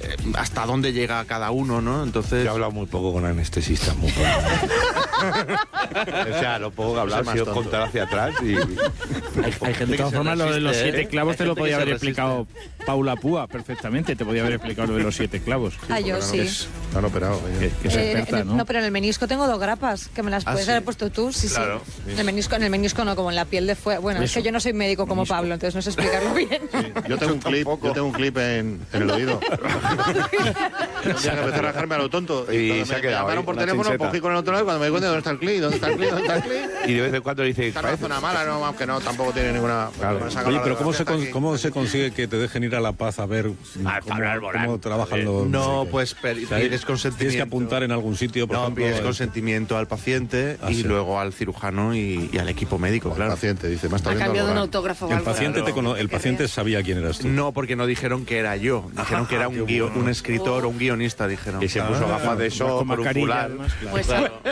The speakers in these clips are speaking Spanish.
hasta dónde llega cada uno, ¿no? Entonces... Yo he hablado muy poco con anestesistas, muy poco. O sea, lo poco que hablar ha sido contar hacia atrás y... Hay gente de todas formas, lo de los 7 clavos te lo podía haber explicado Paula Púa perfectamente. Te podía haber explicado lo de los 7 clavos. Yo sí. Han operado. Que es experta, ¿no? No, pero en el menisco tengo 2 grapas, que me las puedes haber puesto tú. Sí, claro. Sí. En el menisco no, como en la piel de fuera. Bueno, es que yo no soy médico como Pablo, entonces no sé explicarlo bien. Sí. Yo tengo un clip en el oído. Ya empecé a rajarme a lo tonto. Y se ha quedado. Me llamaron por teléfono, cogí con el otro lado y cuando me di cuenta de dónde está el clip, dónde está el clip, dónde está el clip. Y de vez en cuando dice... Esta no es zona mala, no, aunque no, tampoco tiene ninguna... Claro. Oye, pero ¿cómo se consigue que te dejen ir a La Paz a ver cómo trabajan los... No, pues pides consentimiento. Tienes que apuntar en algún sitio, por ejemplo... pides consentimiento al paciente y luego al cirujano y al equipo médico, claro. El paciente dice, me está A viendo cambio de un algo. autógrafo. El paciente sabía quién eras tú. No, porque no dijeron que era yo. Dijeron que era un escritor o un guionista, dijeron. Y se puso gafas de sol por un fular. Pues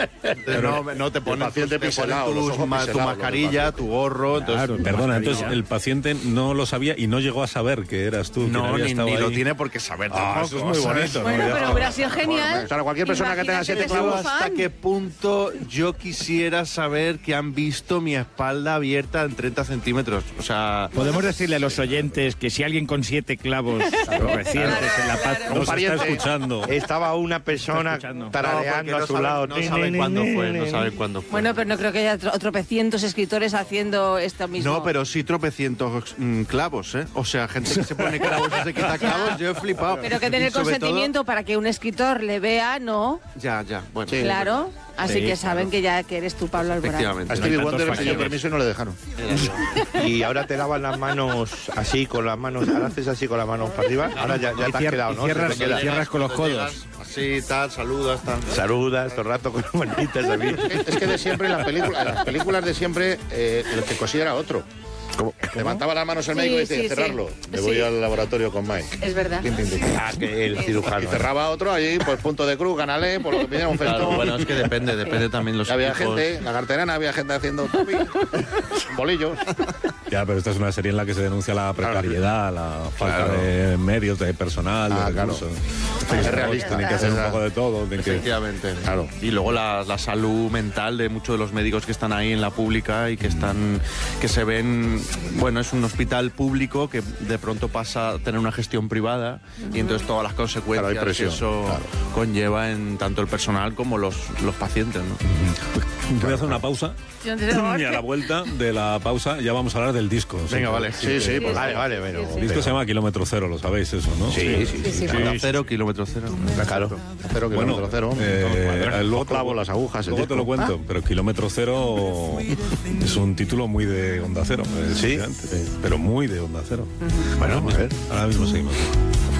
No te ponen, paciente piselado, los ojos tu piselados, mascarilla, tu gorro... Claro, perdona, entonces el paciente no lo sabía y no llegó a saber que eras tú. No, ni lo tiene por qué saber tampoco. Eso es muy bonito. Bueno, pero hubiera sido genial. Claro, cualquier persona que tenga 7 Imagínate que clavos... somos ¿Hasta fan. qué punto yo quisiera saber que han visto mi espalda abierta en 30 centímetros? O sea... Podemos decirle a los oyentes que si alguien con 7 clavos recientes en La Paz Nos está escuchando. Estaba una persona tarareando a su lado. No saben cuándo fue. Bueno, pero no creo que haya tropecientos escritores haciendo esto mismo. No, pero sí tropecientos clavos, ¿eh? O sea, gente que se pone clavos y se quita clavos, yo he flipado. Pero que tener Y sobre consentimiento para que un escritor le vea, ¿no? Ya, bueno. Sí. Claro. Así que saben que eres tú, Pablo Alborán. Efectivamente. A Stevie Wonder le pidió permiso y no le dejaron. Y ahora te lavas las manos así, con las manos, ahora haces así con las manos para arriba, ahora ya te has quedado, ¿no? Cierras con los codos. Así, tal, saludas, tal. Saludas todo el rato con las manitas así. Es que de siempre, en las películas de siempre, el que cosía era otro. Levantaba las manos el médico y decía, cerrarlo. Me voy al laboratorio con Mike. Es verdad. Ah, que el cirujano. Y cerraba otro allí, pues punto de cruz, canales, por lo que pidiera un Claro, festón. bueno, es que depende también los Había equipos. gente, en la carterana había gente haciendo bolillos. Ya, pero esta es una serie en la que se denuncia la precariedad, la falta de medios, de personal, de recursos. Es realista. Tienen que hacer un poco de todo. tienen que- Efectivamente. Claro. Y luego la salud mental de muchos de los médicos que están ahí en la pública y que se ven, bueno, es un hospital público que de pronto pasa a tener una gestión privada y entonces todas las consecuencias Claro, hay presión, que eso conlleva en tanto el personal como los pacientes, ¿no? Voy a hacer una pausa y a la vuelta de la pausa ya vamos a hablar del disco. Venga, vale. Sí, pues Vale, pero... El disco se llama Kilómetro Cero, lo sabéis eso, ¿no? Sí. Onda cero, kilómetro cero. Claro. Cero, Bueno, kilómetro cero. luego Clavo, las agujas, el luego te disco. lo cuento, pero Kilómetro Cero es un título muy de Onda Cero. Sí. Pero muy de Onda Cero. Bueno, a ver. Ahora mismo seguimos.